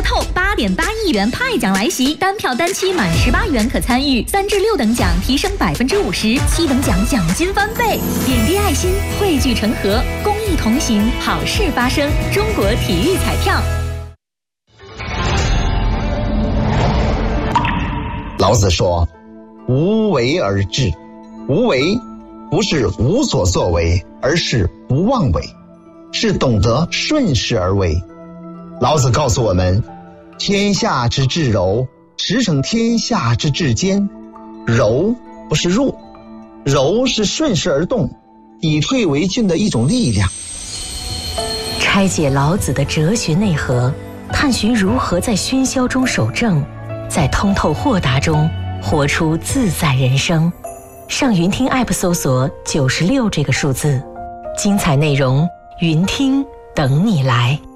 透，8.8亿元派奖来袭，单票单期满18元可参与，3至6等奖提升50%，7等奖奖金翻倍。点滴爱心，汇聚成河，公益同行，好事发生。中国体育彩票。 老子说：“无为而治。”无为不是无所作为，而是不妄为，是懂得顺势而为。老子告诉我们，天下之至柔，实成天下之至坚。柔不是弱，柔是顺势而动，以退为进的一种力量。 拆解老子的哲学内核，探寻如何在喧嚣中守正，在通透豁达中活出自在人生。上云听 App 搜索96这个数字，精彩内容，云听等你来。